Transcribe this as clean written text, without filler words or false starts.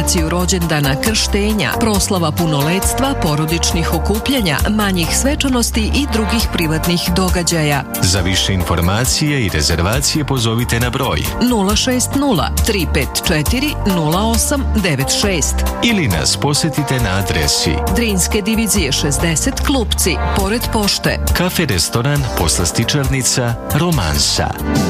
organizaciju rođendana, krštenja, proslava punoletstva, porodičnih okupljanja, manjih svečanosti i drugih privatnih događaja. Za više informacije i rezervacije pozovite na broj 060 354 0896 ili nas posjetite na adresi Drinske divizije 60 Klupci, pored pošte. Kafe restoran Poslastičarnica Romansa.